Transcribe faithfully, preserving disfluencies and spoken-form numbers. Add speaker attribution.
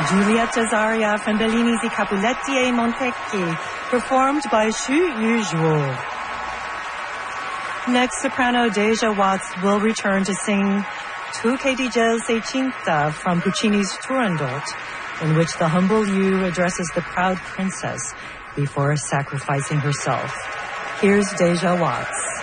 Speaker 1: Giulietta Zarya from Bellini's I Capuletti e Montecchi, performed by Xu Yuzhuo. Next, soprano Deja Watts will return to sing Tu che di gel sei cinta from Puccini's Turandot, in which the humble Yu addresses the proud princess before sacrificing herself. Here's Deja Watts.